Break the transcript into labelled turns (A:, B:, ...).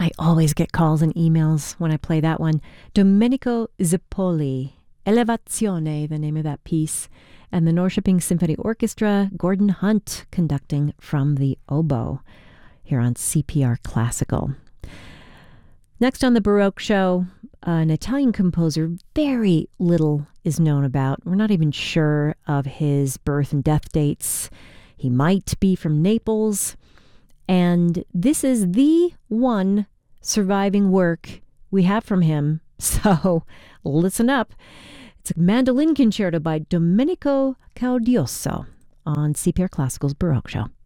A: I always get calls and emails when I play that one. Domenico Zippoli, Elevazione, the name of that piece, and the Norrköping Symphony Orchestra, Gordon Hunt conducting from the oboe here on CPR Classical. Next on the Baroque Show, an Italian composer very little is known about. We're not even sure of his birth and death dates. He might be from Naples. And this is the one surviving work we have from him. So listen up. It's a mandolin concerto by Domenico Caudioso on CPR Classical's Baroque Show.